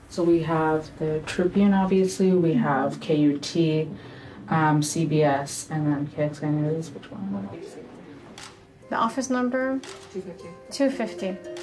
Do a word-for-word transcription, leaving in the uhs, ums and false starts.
So we have the Tribune, obviously, we have K U T, um, C B S, and then K X N News. Which one? The office number? two fifty. two fifty.